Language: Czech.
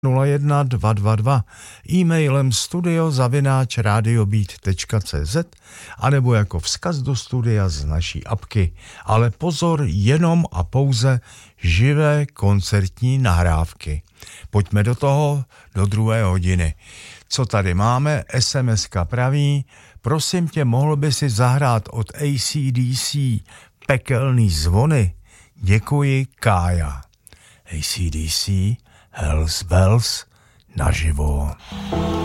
01 222, e-mailem studio@radiobeat.cz anebo jako vzkaz do studia z naší apky. Ale pozor, jenom a pouze živé koncertní nahrávky. Pojďme do toho, do 2. hodiny. Co tady máme? SMS-ka praví: prosím tě, mohl by si zahrát od AC/DC Pekelný zvony? Děkuji, Kája. AC/DC, Hells Bells, naživo.